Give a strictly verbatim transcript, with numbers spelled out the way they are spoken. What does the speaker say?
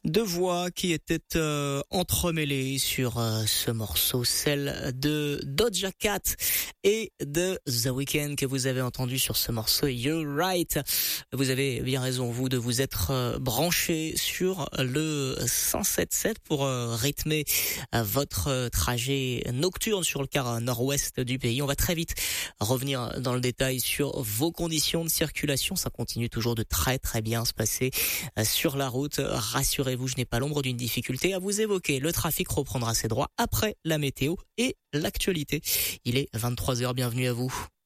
Deux voix qui étaient euh, entremêlées sur euh, ce morceau, celle de Doja Cat et de The Weeknd que vous avez entendu sur ce morceau You're Right. Vous avez bien raison, vous, de vous être euh, branché sur le cent sept sept pour euh, rythmer euh, votre euh, trajet nocturne sur le quart nord-ouest du pays. On va très vite revenir dans le détail sur vos conditions de circulation. Ça continue toujours de très très bien se passer euh, sur la route. Rassurez-vous, je n'ai pas l'ombre d'une difficulté à vous évoquer. Le trafic reprendra ses droits après la météo et l'actualité. Il est vingt-trois heures, bienvenue à vous.